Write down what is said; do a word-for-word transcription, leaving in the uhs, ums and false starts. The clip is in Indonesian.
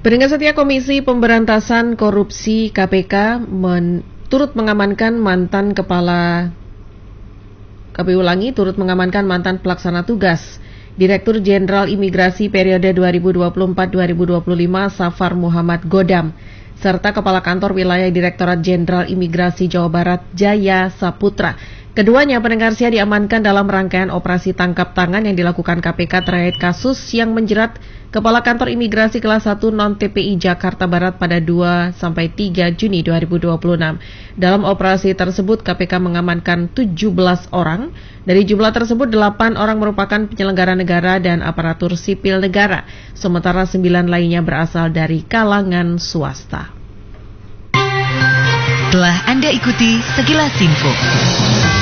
Pendengar setia Komisi Pemberantasan Korupsi K P K men, turut mengamankan mantan kepala K P U ulangi turut mengamankan mantan pelaksana tugas Direktur Jenderal Imigrasi periode dua ribu dua puluh empat sampai dua ribu dua puluh lima Safar Muhammad Godam serta Kepala Kantor Wilayah Direktorat Jenderal Imigrasi Jawa Barat Jaya Saputra. Keduanya pendengar sia diamankan dalam rangkaian operasi tangkap tangan yang dilakukan K P K terkait kasus yang menjerat Kepala Kantor Imigrasi kelas satu non-T P I Jakarta Barat pada dua sampai tiga Juni dua ribu dua puluh enam. Dalam operasi tersebut K P K mengamankan tujuh belas orang. Dari jumlah tersebut delapan orang merupakan penyelenggara negara dan aparatur sipil negara, sementara sembilan lainnya berasal dari kalangan swasta. Telah Anda ikuti sekilas info.